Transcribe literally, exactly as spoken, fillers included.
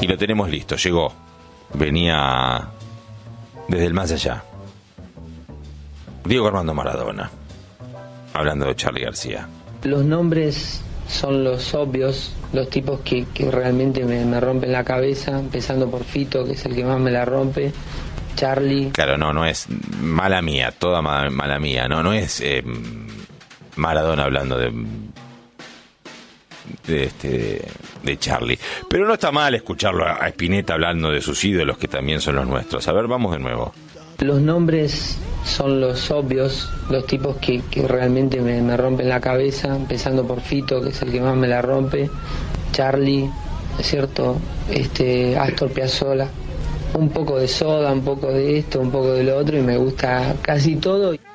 Y lo tenemos listo, llegó. Venía desde el más allá. Diego Armando Maradona, hablando de Charly García. Los nombres son los obvios, los tipos que, que realmente me, me rompen la cabeza, empezando por Fito, que es el que más me la rompe. Charly. Claro, no, no es mala mía, toda mala, mala mía, no, no es eh, Maradona hablando de, de este de Charly. Pero no está mal escucharlo a Spinetta hablando de sus ídolos, que también son los nuestros. A ver, vamos de nuevo. Los nombres son los obvios, los tipos que, que realmente me, me rompen la cabeza, empezando por Fito, que es el que más me la rompe. Charly, ¿es cierto? Este, Astor Piazzolla. Un poco de Soda, un poco de esto, un poco de lo otro, y me gusta casi todo.